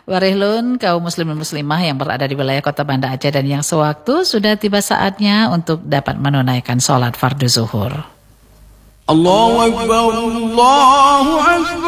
Warihlun, kaum muslim dan muslimah yang berada di wilayah kota Banda Aceh dan yang sewaktu, sudah tiba saatnya untuk dapat menunaikan sholat fardu zuhur. Allahu Akbar, Allahu Akbar.